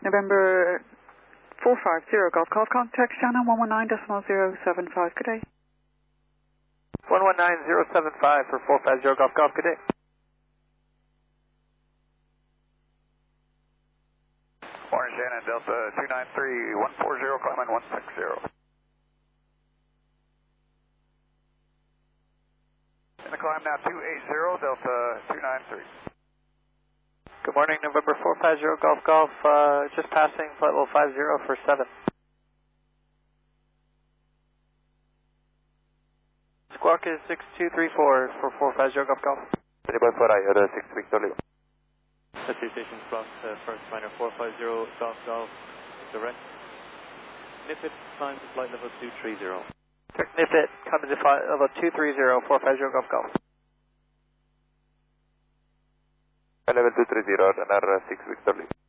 November 450 Golf Golf, contact Shannon 119.075. Good day. 119075 for 450 Golf Golf. Good day. Orange Shannon, Delta 293, 140, climbing 160. In the climb now 280, Delta 293. Good morning, November 450 Golf Golf, just passing flight level 50 for 7. Squawk is 6234 for 450 Golf Golf. Anybody for IOTA 6 Victor Leo. City Station Plus, first minor 450 Golf Golf, direct. Nippet, climb to flight level 230. Nippet, coming to flight level 230, 450 Golf Golf. Level 230, runner 6 Victor Leo.